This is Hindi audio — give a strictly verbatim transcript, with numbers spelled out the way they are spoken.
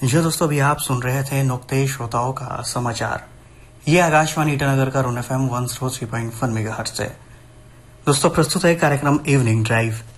जो दोस्तों अभी आप सुन रहे थे नुक्ते श्रोताओं का समाचार। ये आकाशवाणी ईटानगर का one F M one zero three point one megahertz है। दोस्तों प्रस्तुत है कार्यक्रम इवनिंग ड्राइव।